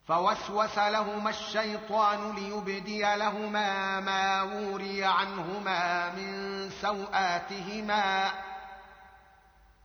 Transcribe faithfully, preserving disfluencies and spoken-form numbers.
فوسوس لهما الشيطان ليبدي لهما ما وري عنهما من سوآتهما